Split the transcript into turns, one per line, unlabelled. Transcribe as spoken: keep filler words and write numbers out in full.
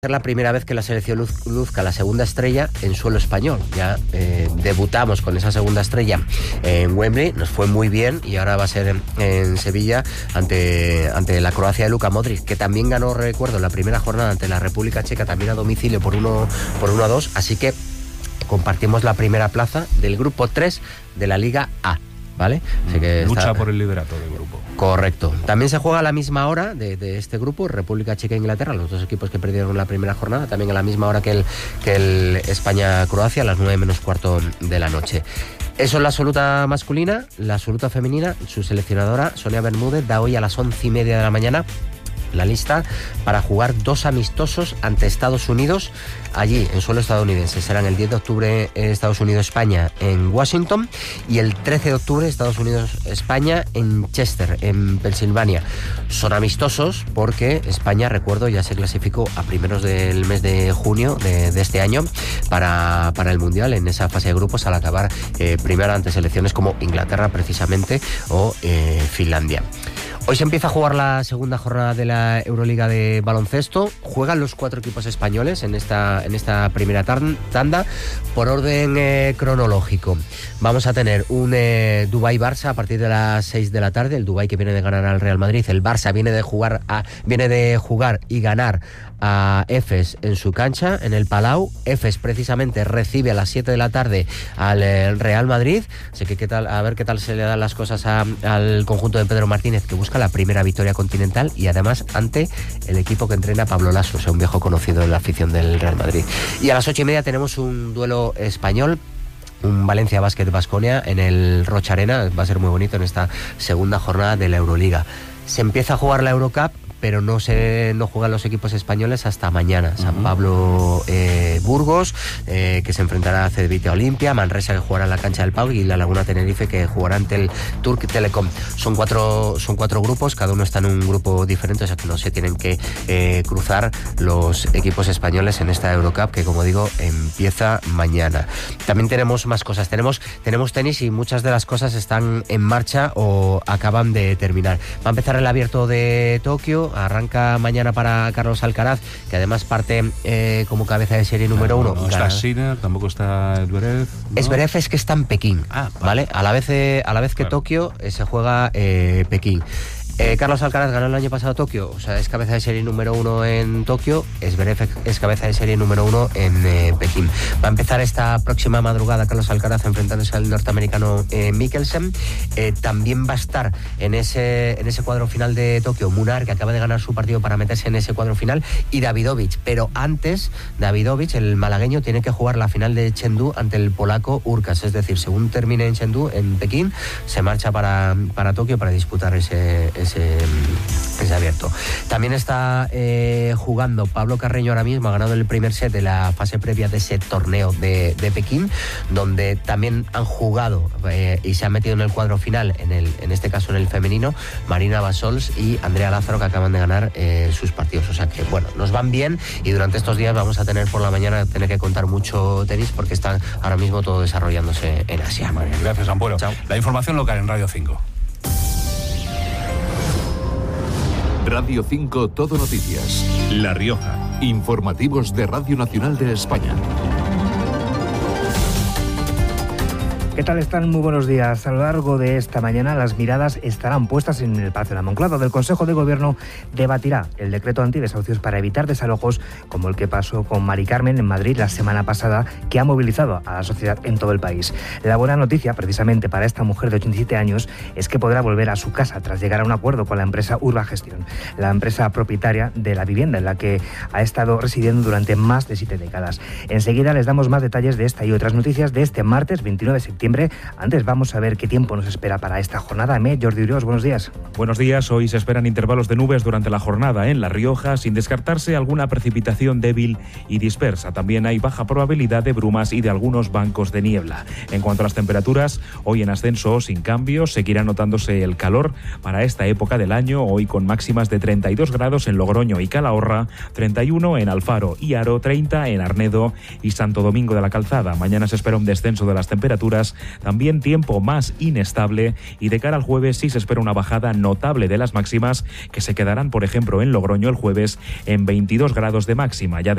Es la primera vez que la selección luz, luzca la segunda estrella en suelo español. Ya eh, debutamos con esa segunda estrella en Wembley, nos fue muy bien y ahora va a ser en, en Sevilla ante, ante la Croacia de Luka Modric, que también ganó, recuerdo, la primera jornada ante la República Checa, también a domicilio por uno, por uno a dos, así que compartimos la primera plaza del grupo tres de la Liga A. ¿Vale? Así que
lucha
está...
por el liderato del grupo.
Correcto. También se juega a la misma hora de, de este grupo, República Checa e Inglaterra, los dos equipos que perdieron la primera jornada, también a la misma hora que el, que el España-Croacia, a las nueve menos cuarto de la noche. Eso es la absoluta masculina. La absoluta femenina, su seleccionadora, Sonia Bermúdez, da hoy a las once y media de la mañana la lista para jugar dos amistosos ante Estados Unidos allí en suelo estadounidense. Serán el diez de octubre Estados Unidos-España en Washington y el trece de octubre Estados Unidos-España en Chester, en Pensilvania. Son amistosos porque España, recuerdo, ya se clasificó a primeros del mes de junio de, de este año para, para el Mundial en esa fase de grupos al acabar eh, primero ante selecciones como Inglaterra precisamente o eh, Finlandia. Hoy se empieza a jugar la segunda jornada de la Euroliga de baloncesto. Juegan los cuatro equipos españoles en esta, en esta primera tanda por orden eh, cronológico. Vamos a tener un eh, Dubái-Barça a partir de las seis de la tarde. El Dubái que viene de ganar al Real Madrid. El Barça viene de jugar, a, viene de jugar y ganar a Efes en su cancha, en el Palau. Efes precisamente recibe a las siete de la tarde al eh, Real Madrid. Así que qué tal, a ver qué tal se le dan las cosas a, al conjunto de Pedro Martínez, que busca la primera victoria continental y además ante el equipo que entrena Pablo Lasso, o sea, un viejo conocido de la afición del Real Madrid. Y a las ocho y media tenemos un duelo español, un Valencia Basket Baskonia en el Rocha Arena. Va a ser muy bonito en esta segunda jornada de la Euroliga. Se empieza a jugar la Eurocup, pero no se no juegan los equipos españoles hasta mañana. San Pablo eh, Burgos, eh, que se enfrentará a Cedevita Olimpia, Manresa, que jugará en la cancha del Pau, y la Laguna Tenerife, que jugará ante el Turk Telecom. Son cuatro, son cuatro grupos, cada uno está en un grupo diferente, o sea que no se tienen que eh, cruzar los equipos españoles en esta Eurocup, que como digo, empieza mañana. También tenemos más cosas, tenemos, tenemos tenis y muchas de las cosas están en marcha o acaban de terminar. Va a empezar el Abierto de Tokio. Arranca mañana para Carlos Alcaraz, que además parte eh, como cabeza de serie número uno.
No, no está Sinner, tampoco está Zverev, ¿no?
Zverev es que está en Pekín, ah, vale. ¿vale? A la vez, eh, a la vez que claro. Tokio eh, se juega eh, Pekín. Eh, Carlos Alcaraz ganó el año pasado Tokio, o sea, es cabeza de serie número uno en Tokio. Zverev es cabeza de serie número uno en eh, Pekín. Va a empezar esta próxima madrugada Carlos Alcaraz enfrentándose al norteamericano eh, Mikkelsen. Eh, también va a estar en ese, en ese cuadro final de Tokio Munar, que acaba de ganar su partido para meterse en ese cuadro final, y Davidovich. Pero antes, Davidovich, el malagueño, tiene que jugar la final de Chengdu ante el polaco Urkas. Es decir, según termine en Chengdu, en Pekín, se marcha para, para Tokio para disputar ese, ese Ese, ese abierto. También está eh, jugando Pablo Carreño ahora mismo, ha ganado el primer set de la fase previa de ese torneo de, de Pekín, donde también han jugado eh, y se han metido en el cuadro final, en, el, en este caso en el femenino, Marina Basols y Andrea Lázaro, que acaban de ganar eh, sus partidos. O sea que, bueno, nos van bien y durante estos días vamos a tener por la mañana tener que contar mucho tenis porque está ahora mismo todo desarrollándose en Asia.
Muy bien, gracias, Ampuero. Chao. La información local en Radio cinco.
Radio cinco Todo Noticias. La Rioja. Informativos de Radio Nacional de España.
¿Qué tal están? Muy buenos días. A lo largo de esta mañana las miradas estarán puestas en el Palacio de la Moncloa, donde el Consejo de Gobierno debatirá el decreto antidesahucios para evitar desalojos, como el que pasó con Mari Carmen en Madrid la semana pasada, que ha movilizado a la sociedad en todo el país. La buena noticia, precisamente para esta mujer de ochenta y siete años, es que podrá volver a su casa tras llegar a un acuerdo con la empresa Urbagestión, la empresa propietaria de la vivienda en la que ha estado residiendo durante más de siete décadas. Enseguida les damos más detalles de esta y otras noticias de este martes veintinueve de septiembre. Antes vamos a ver qué tiempo nos espera para esta jornada. Me, Jordi Urios, buenos días.
Buenos días. Hoy se esperan intervalos de nubes durante la jornada en La Rioja, sin descartarse alguna precipitación débil y dispersa. También hay baja probabilidad de brumas y de algunos bancos de niebla. En cuanto a las temperaturas, hoy en ascenso sin cambios, seguirá notándose el calor para esta época del año, hoy con máximas de treinta y dos grados en Logroño y Calahorra, treinta y uno en Alfaro y Haro, treinta en Arnedo y Santo Domingo de la Calzada. Mañana se espera un descenso de las temperaturas mínimas. También tiempo más inestable y de cara al jueves sí se espera una bajada notable de las máximas que se quedarán, por ejemplo, en Logroño el jueves en veintidós grados de máxima. Ya de